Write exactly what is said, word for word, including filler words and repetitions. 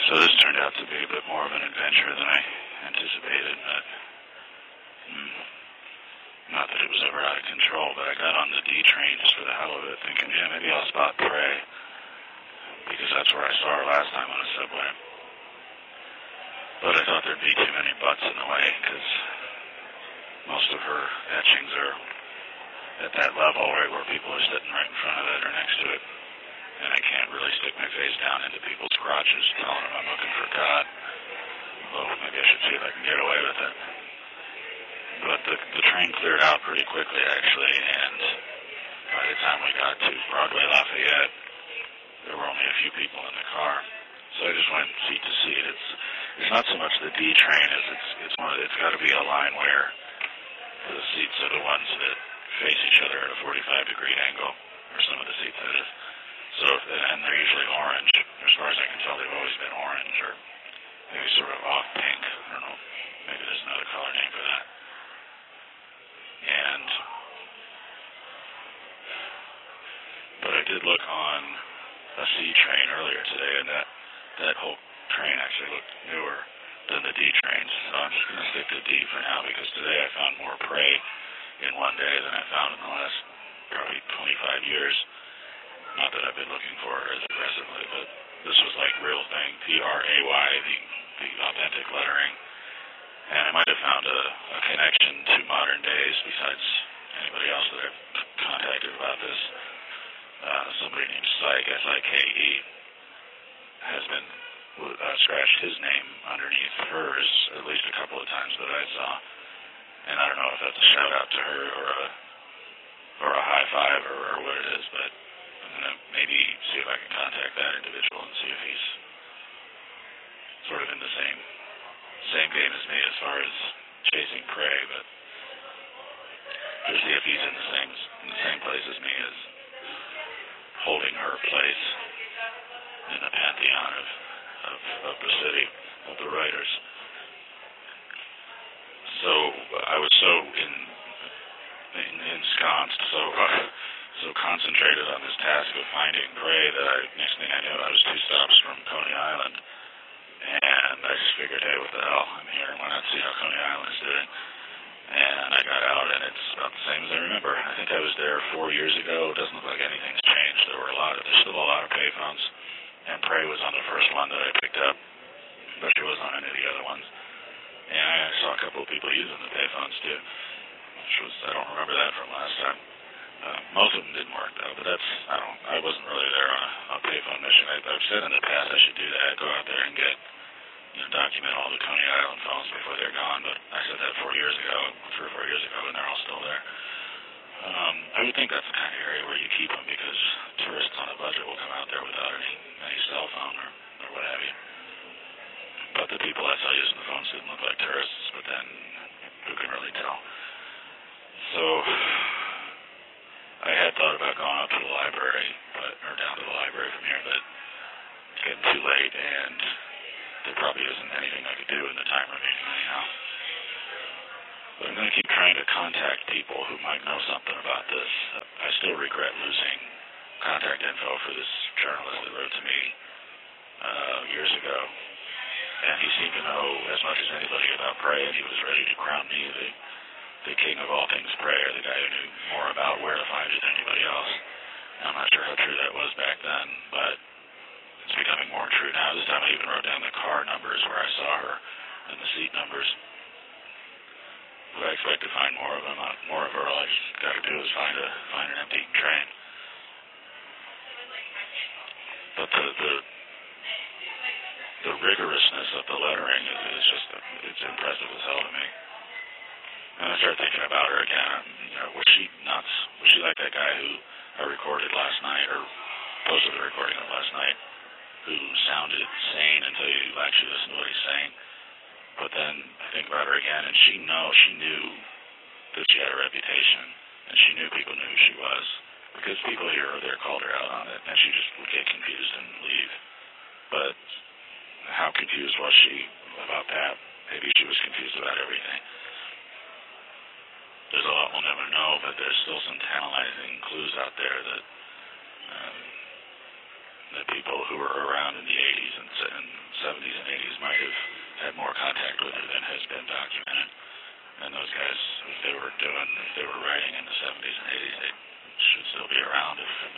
So this turned out to be a bit more of an adventure than I anticipated, but mm, not that it was ever out of control, but I got on the D train just for the hell of it, thinking, yeah, maybe I'll spot Prey, because that's where I saw her last time on a subway. But I thought there'd be too many butts in the way, because most of her etchings are at that level, right, where people are sitting right in front of it or next to it. And I can't really stick my face down into people's crotches telling them I'm looking for God. Although maybe I should see if I can get away with it. But the, the train cleared out pretty quickly, actually, and by the time we got to Broadway Lafayette, there were only a few people in the car. So I just went seat to seat. It's it's not so much the D train as it's it's one. It's got to be a line where the seats are the ones that face each other at a forty-five degree angle, or some of the seats that is. So, and they're usually orange. As far as I can tell, they've always been orange, or maybe sort of off pink. I don't know. Maybe there's another color name for that. And, but I did look on a C train earlier today, and that, that whole train actually looked newer than the D trains. So I'm just going to stick to D for now, because today I found more Prey in one day than I found in the last probably twenty-five years. Not that I've been looking for her as aggressively, but this was like real thing, P R A Y, the, the authentic lettering. And I might have found a, a connection to modern days besides anybody else that I've contacted about this. Uh, somebody named Syke, S I K E, has been uh, scratched his name underneath hers at least a couple of times that I saw. And I don't know if that's a shout out to her or a or a high five or, or what it is, but I'm going to maybe see if I can contact that individual and see if he's sort of in the same same game as me as far as chasing prey, but to see if he's in the same in the same place as me as holding her place in the pantheon of, of, of the city, of the writers. So I was so in, in ensconced, so uh, so concentrated on this task of finding prey that I, next thing I knew, I was two stops from Coney Island, and I just figured, hey, what the hell? I'm here. Why not see how Coney Island is doing? And I got out, and it's about the same as I remember. I think I was there four years ago. It doesn't look like anything's changed. There were a lot of, there's still a lot of payphones, and Prey was on the first one that I picked up, but she wasn't on any of the other ones. And I saw a couple of people using the payphones too, which was, I don't remember that from last time. Uh, most of them didn't work though, but that's, I don't, I wasn't really there on a, a payphone mission. I, I've said in the past I should do that, go out there and get, you know, document all the Coney Island phones before they're gone, but I said that four years ago, three or four years ago, and they're all still there. Um, I would think that's the kind of area where you keep them, because tourists on a budget will come out there without any, any cell phone or, or what have you. But the people I saw using the phones didn't look like tourists, but then who can really tell? So I had thought about going up to the library, but or down to the library from here, but it's getting too late, and there probably isn't anything I could do in the time remaining anyhow. But I'm going to keep trying to contact people who might know something about this. I still regret losing contact info for this journalist that wrote to me uh, years ago. And he seemed to know as much as anybody about Prey, and he was ready to crown me the, the king of all things Prey, or the guy who knew more about where to find it than anybody else. I'm not sure how true that was back then, but it's becoming more true now. This time I even wrote down the car numbers where I saw her and the seat numbers. But I expect to find more of them. More of her. All I just got to do is find a find an empty train. But the the the rigorousness of the lettering is, is just it's impressive as hell to me. And I start thinking about her again. You know, was she nuts? Was she like that guy who I recorded last night, or posted the recording of last night, who sounded sane until you actually listen to what he's saying? But then I think about her again, and she know she knew that she had a reputation, and she knew people knew who she was, because people here or there called her out on it, and she just would get confused and leave. But how confused was she about that? Maybe she was confused about everything. There's a lot we'll never know, but there's still some tantalizing clues out there that um, that people who were around in the eighties and seventies quicker than has been documented. And those guys, if they were doing, if they were